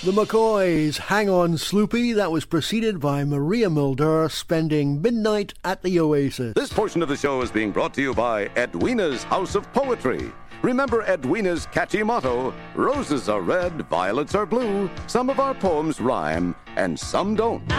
The McCoys, Hang On Sloopy. That was preceded by Maria Mulder spending midnight at the Oasis. This portion of the show is being brought to you by Edwina's House of Poetry. Remember Edwina's catchy motto, roses are red, violets are blue. Some of our poems rhyme, and some don't.